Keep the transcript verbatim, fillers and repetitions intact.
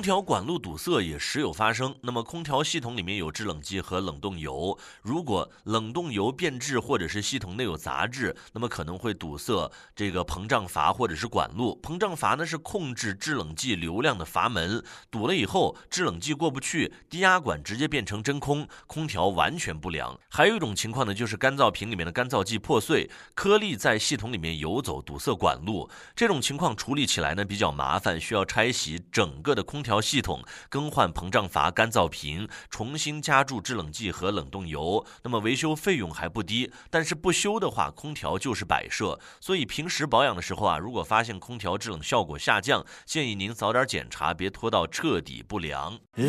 空调管路堵塞也时有发生。那么空调系统里面有制冷剂和冷冻油，如果冷冻油变质或者是系统内有杂质，那么可能会堵塞这个膨胀阀或者是管路。膨胀阀呢是控制制冷剂流量的阀门，堵了以后制冷剂过不去，低压管直接变成真空，空调完全不凉。还有一种情况呢，就是干燥瓶里面的干燥剂破碎，颗粒在系统里面游走，堵塞管路。这种情况处理起来呢比较麻烦，需要拆洗整个的空调系统，更换膨胀阀、干燥瓶，重新加注制冷剂和冷冻油。那么维修费用还不低，但是不修的话，空调就是摆设。所以平时保养的时候啊，如果发现空调制冷效果下降，建议您早点检查，别拖到彻底不良。